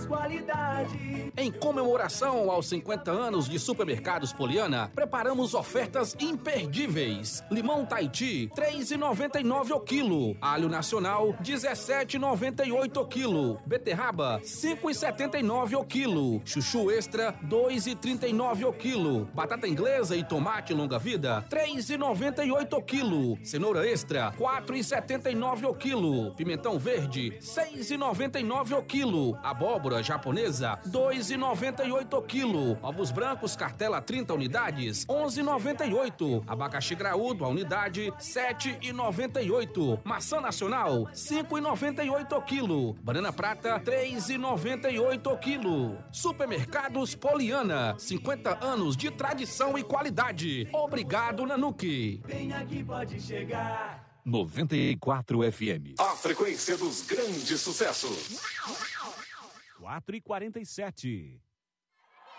qualidade. Em comemoração aos 50 anos de Supermercados Poliana, preparamos ofertas imperdíveis. Limão Tahiti, R$ 3,99 o quilo. Alho nacional, R$ 17,98 o quilo. Beterraba, R$ 5,79 o quilo. Chuchu extra, R$ 2,39 o quilo. Batata inglesa e tomate longa-vida, R$ 3,98 o quilo. Cenoura extra, R$ 4,79 o quilo. Pimentão verde, R$ 6,99 o quilo. Abóbora japonesa, R$ 2,98 o quilo. Ovos brancos cartela 30 unidades, R$ 11,98. Abacaxi graúdo a unidade, R$ 7,98. Maçã nacional, R$ 5,98 o quilo. Banana prata, R$ 3,98 o quilo. Supermercados Poliana, 50 anos de tradição e qualidade. Obrigado, Nanuque. Vem aqui, pode chegar. 94 FM. A frequência dos grandes sucessos. 4h47.